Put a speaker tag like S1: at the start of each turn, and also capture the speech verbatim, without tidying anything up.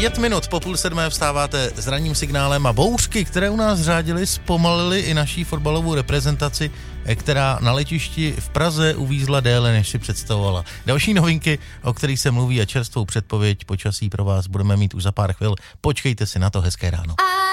S1: Pět minut po půl sedmé vstáváte s ranním signálem a bouřky, které u nás řádily, zpomalily i naší fotbalovou reprezentaci, která na letišti v Praze uvízla déle, než si představovala. Další novinky, o kterých se mluví, a čerstvou předpověď počasí pro vás budeme mít už za pár chvil. Počkejte si na to, hezké ráno.